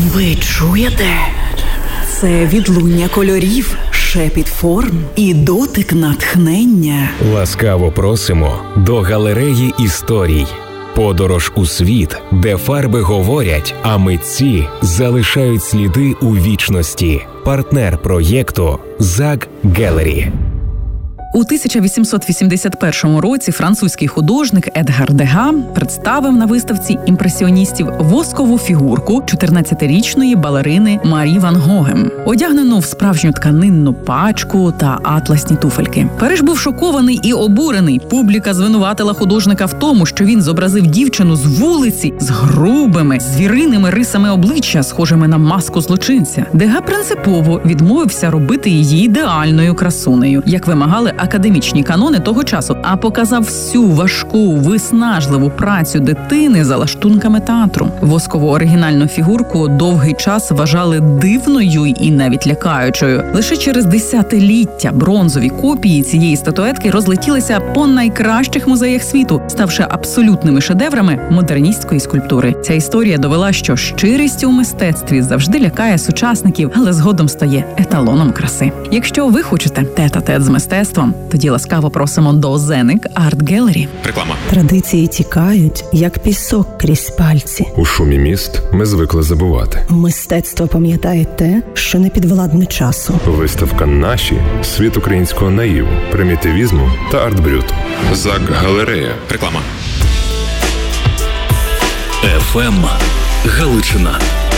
Ви чуєте? Це відлуння кольорів, шепіт форм і дотик натхнення. Ласкаво просимо до галереї історій. Подорож у світ, де фарби говорять, а митці залишають сліди у вічності. Партнер проєкту Zag Gallery. У 1881 році французький художник Едгар Дега представив на виставці імпресіоністів воскову фігурку 14-річної балерини Марі Ван Гогем, одягнену в справжню тканинну пачку та атласні туфельки. Париж був шокований і обурений. Публіка звинуватила художника в тому, що він зобразив дівчину з вулиці з грубими, звіриними рисами обличчя, схожими на маску злочинця. Дега принципово відмовився робити її ідеальною красунею, як вимагали академічні канони того часу, а показав всю важку, виснажливу працю дитини за лаштунками театру. Воскову оригінальну фігурку довгий час вважали дивною і навіть лякаючою. Лише через десятиліття бронзові копії цієї статуетки розлетілися по найкращих музеях світу, ставши абсолютними шедеврами модерністської скульптури. Ця історія довела, що щирість у мистецтві завжди лякає сучасників, але згодом стає еталоном краси. Якщо ви хочете тет-а-тет з мистецтвом, тоді ласкаво просимо до Зеник Арт Гелері. Реклама. Традиції тікають, як пісок крізь пальці. У шумі міст ми звикли забувати. Мистецтво пам'ятає те, що не підвладне часу. Виставка «Наші» – світ українського наїву, примітивізму та арт-брюту. Zag Галерея. Реклама. ФМ Галичина.